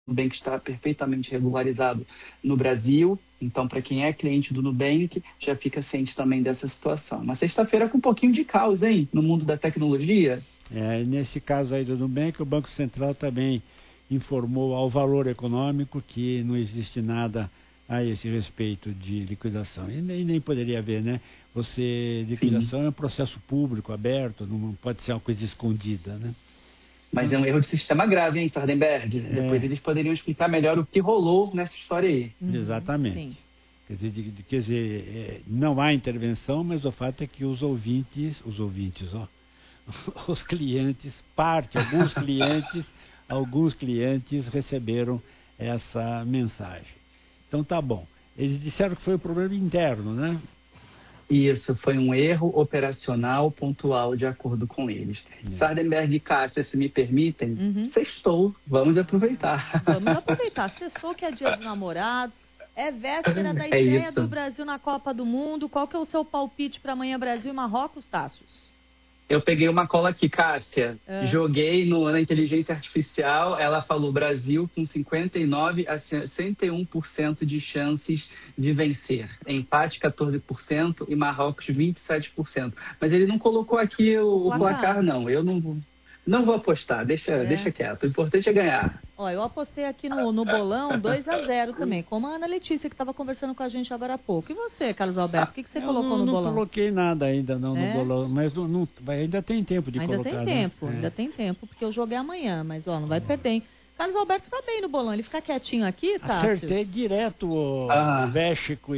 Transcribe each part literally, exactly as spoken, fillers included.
Nubank está perfeitamente regularizado no Brasil, então para quem é cliente do Nubank já fica ciente também dessa situação. Uma sexta-feira com um pouquinho de caos, hein, no mundo da tecnologia. É, nesse caso aí do Nubank, o Banco Central também informou ao Valor Econômico que não existe nada a esse respeito de liquidação. E nem, nem poderia haver, né? Você, liquidação Sim. é um processo público, aberto, não pode ser uma coisa escondida, né? Mas é um erro de sistema grave, hein, Sardenberg? É. Depois eles poderiam explicar melhor o que rolou nessa história aí. Uhum, Exatamente. Sim. Quer dizer, de, de, quer dizer é, não há intervenção, mas o fato é que os ouvintes, os ouvintes, ó, os clientes, parte, alguns clientes, alguns clientes receberam essa mensagem. Então tá bom. Eles disseram que foi um problema interno, né? Isso, foi um erro operacional pontual, de acordo com eles. É. Sardenberg e Cássia, se me permitem, uhum. sextou, vamos aproveitar. Vamos aproveitar. Sextou, que é dia dos namorados, é véspera da estreia é do Brasil na Copa do Mundo. Qual que é o seu palpite para amanhã, Brasil e Marrocos, Tássios? Eu peguei uma cola aqui, Cássia, é. joguei no, na inteligência artificial, ela falou Brasil com cinquenta e nove a sessenta e um por cento de chances de vencer. Empate quatorze por cento e Marrocos vinte e sete por cento. Mas ele não colocou aqui o, o placar, não. Eu não vou, não vou apostar, deixa, é. deixa quieto. O importante é ganhar. Ó, eu apostei aqui no, no bolão dois a zero também, como a Ana Letícia, que estava conversando com a gente agora há pouco. E você, Carlos Alberto, o que, que você eu colocou não, no não bolão? Não coloquei nada ainda não, é? no bolão, mas não, não, ainda tem tempo de ainda colocar. Ainda tem tempo, né? ainda é. tem tempo, porque eu joguei amanhã, mas ó, não vai perder, hein? Carlos Alberto tá bem no bolão, ele fica quietinho aqui, tá? Acertei direto o ah. México e,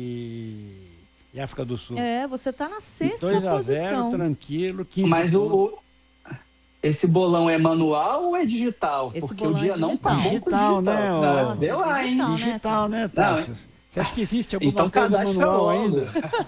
e, e África do Sul. É, você tá na sexta dois a zero, posição. Tranquilo, quinze Mas o... Esse bolão é manual ou é digital? Esse Porque o dia é não tá bom digital, com digital. né? Não, vê lá, hein? Digital, digital né, Tássio? Você acha que existe alguma então, coisa manual ainda?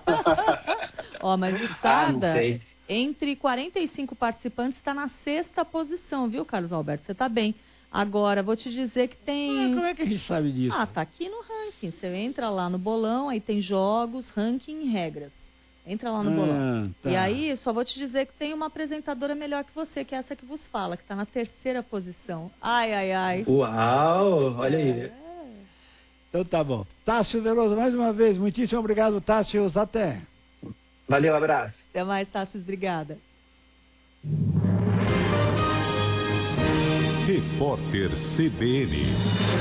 Ó, mas o Sada, ah, entre quarenta e cinco participantes, está na sexta posição, viu, Carlos Alberto? Você tá bem. Agora, vou te dizer que tem... Ah, como é que a gente sabe disso? Ah, tá aqui no ranking. Você entra lá no bolão, aí tem jogos, ranking e regras. Entra lá no ah, bolão. Tá. E aí, só vou te dizer que tem uma apresentadora melhor que você, que é essa que vos fala, que está na terceira posição. Ai, ai, ai. Uau, olha aí. É. Então tá bom. Tássio Veloso, mais uma vez, muitíssimo obrigado, Tássio. Até. Valeu, abraço. Até mais, Tássio. Obrigada. Repórter C B N.